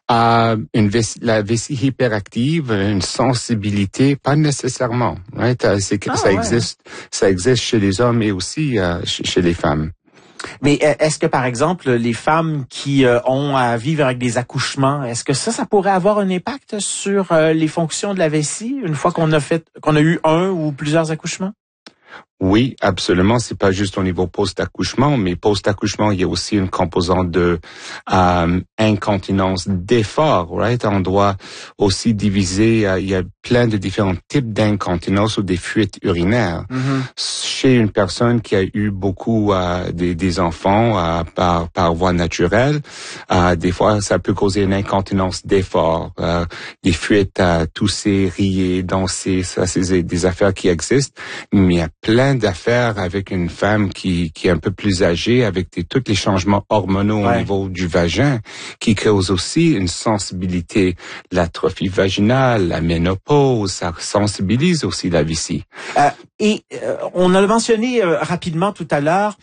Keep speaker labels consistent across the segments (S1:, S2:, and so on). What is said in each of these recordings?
S1: La vessie hyperactive, une sensibilité, pas nécessairement. Right? Ça existe chez les hommes et aussi chez les femmes.
S2: Mais est-ce que, par exemple, les femmes qui ont à vivre avec des accouchements, est-ce que ça pourrait avoir un impact sur les fonctions de la vessie une fois qu'on a eu un ou plusieurs accouchements?
S1: Oui, absolument. C'est pas juste au niveau post-accouchement, mais post-accouchement, il y a aussi une composante de incontinence d'effort, right? On doit aussi diviser, il y a plein de différents types d'incontinence ou des fuites urinaires. Mm-hmm. Chez une personne qui a eu beaucoup des enfants par voie naturelle, des fois, ça peut causer une incontinence d'effort, des fuites à tousser, rier, danser, ça, c'est des affaires qui existent, mais il y a plein d'affaires avec une femme qui est un peu plus âgée, avec tous les changements hormonaux au niveau du vagin, qui cause aussi une sensibilité, l'atrophie vaginale, la ménopause, ça sensibilise aussi la vessie.
S2: On a mentionné rapidement tout à l'heure.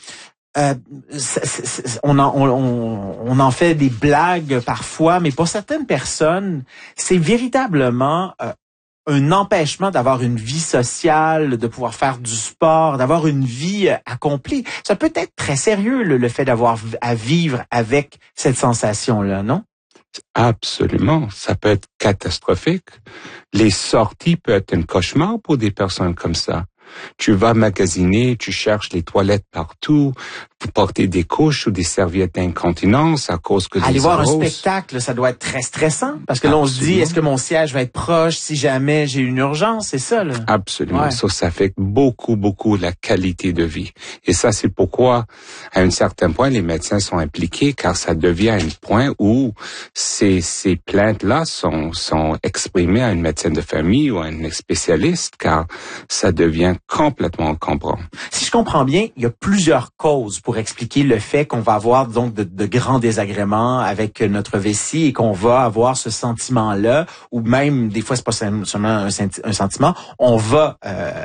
S2: On en fait des blagues parfois, mais pour certaines personnes, c'est véritablement un empêchement d'avoir une vie sociale, de pouvoir faire du sport, d'avoir une vie accomplie. Ça peut être très sérieux, le fait d'avoir à vivre avec cette sensation-là, non?
S1: Absolument. Ça peut être catastrophique. Les sorties peuvent être un cauchemar pour des personnes comme ça. Tu vas magasiner, tu cherches les toilettes partout, vous portez des couches ou des serviettes d'incontinence à cause que
S2: aller voir un spectacle, ça doit être très stressant parce que là on se dit est-ce que mon siège va être proche si jamais j'ai une urgence, c'est ça là.
S1: Absolument. Ça affecte beaucoup la qualité de vie. Et ça c'est pourquoi à un certain point les médecins sont impliqués car ça devient un point où ces plaintes-là sont exprimées à une médecin de famille ou à un spécialiste car ça devient complètement encombrant.
S2: Si je comprends bien, il y a plusieurs causes pour expliquer le fait qu'on va avoir donc de grands désagréments avec notre vessie et qu'on va avoir ce sentiment-là, ou même des fois c'est pas seulement un sentiment, on va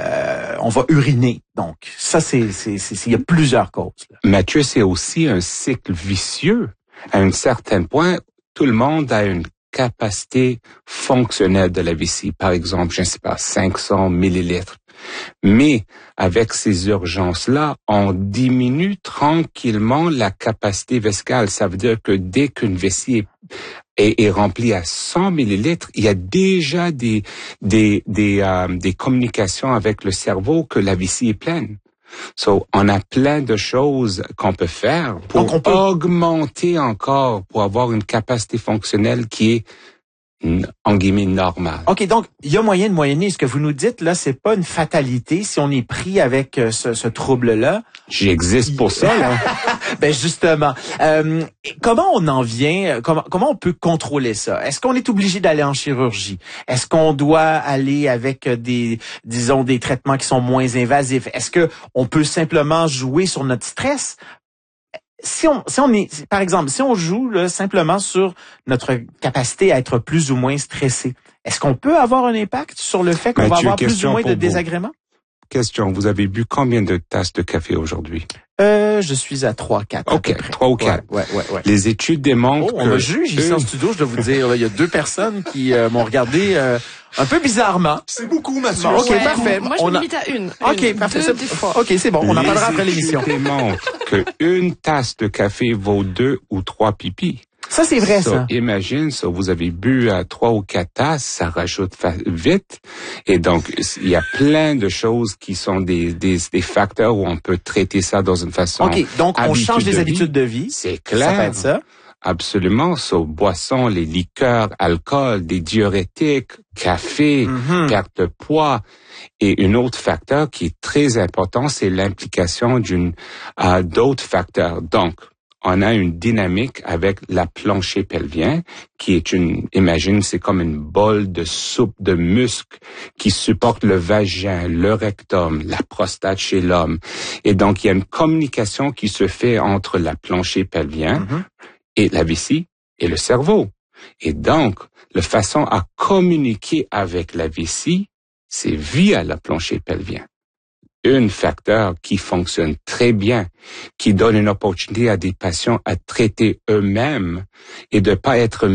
S2: uriner. Donc ça il y a plusieurs causes. Là.
S1: Mathieu, c'est aussi un cycle vicieux. À un certain point, tout le monde a une capacité fonctionnelle de la vessie. Par exemple, je ne sais pas, 500 millilitres. Mais avec ces urgences-là, on diminue tranquillement la capacité vesicale. Ça veut dire que dès qu'une vessie est remplie à 100 millilitres, il y a déjà des communications avec le cerveau que la vessie est pleine. On a plein de choses qu'on peut faire pour augmenter encore, pour avoir une capacité fonctionnelle qui est en guillemets normal.
S2: OK, donc il y a moyen de moyenner. Ce que vous nous dites là, c'est pas une fatalité si on est pris avec ce trouble-là.
S1: J'existe pour ça. Là.
S2: Ben justement, comment on en vient comment on peut contrôler ça? Est-ce qu'on est obligé d'aller en chirurgie? Est-ce qu'on doit aller avec des traitements qui sont moins invasifs? Est-ce que on peut simplement jouer sur notre stress? Si on est, par exemple, si on joue là, simplement sur notre capacité à être plus ou moins stressé, est-ce qu'on peut avoir un impact sur le fait qu'on va avoir plus ou moins de désagréments?
S1: Question, vous avez bu combien de tasses de café aujourd'hui?
S2: Je suis à 3-4.
S1: OK, 3 ou 4.
S2: Ouais.
S1: Les études démontrent que...
S2: on me juge ici en studio, je dois vous dire. Il y a 2 personnes qui m'ont regardé un peu bizarrement.
S3: C'est beaucoup, Mathieu.
S2: Bon, OK, parfait.
S4: Moi, je me limite à une.
S2: OK, parfait. OK, c'est bon. On en parlera après l'émission.
S1: Les études démontrent qu'une tasse de café vaut 2 ou 3 pipis.
S2: Ça, c'est vrai, ça.
S1: Imagine, vous avez bu 3 ou 4 tasses, ça rajoute vite. Et donc, il y a plein de choses qui sont des facteurs où on peut traiter ça dans une façon...
S2: OK, donc on change les habitudes de vie.
S1: C'est clair.
S2: Ça peut être ça.
S1: Absolument. Boissons, les liqueurs, alcool, des diurétiques, café, perte de poids. Et un autre facteur qui est très important, c'est l'implication d'autres facteurs. Donc, on a une dynamique avec la plancher pelvien, qui est imagine, c'est comme une bol de soupe de muscles qui supporte le vagin, le rectum, la prostate chez l'homme. Et donc, il y a une communication qui se fait entre la plancher pelvien et la vessie et le cerveau. Et donc, la façon à communiquer avec la vessie, c'est via la plancher pelvien. Un facteur qui fonctionne très bien, qui donne une opportunité à des patients à traiter eux-mêmes et de pas être